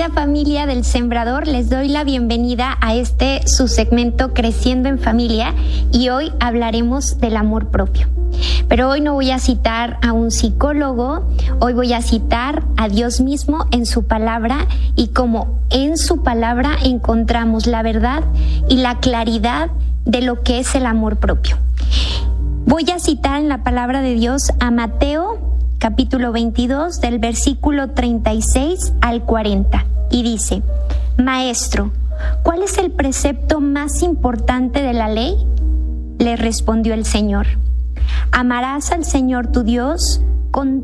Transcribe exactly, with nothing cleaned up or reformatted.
Querida familia del Sembrador, les doy la bienvenida a este su segmento Creciendo en Familia, y hoy hablaremos del amor propio. Pero hoy no voy a citar a un psicólogo, hoy voy a citar a Dios mismo en su palabra, y como en su palabra encontramos la verdad y la claridad de lo que es el amor propio. Voy a citar en la palabra de Dios a Mateo capítulo veintidós, del versículo treinta y seis al cuarenta, y dice: Maestro, ¿cuál es el precepto más importante de la ley? Le respondió el Señor: amarás al Señor tu Dios con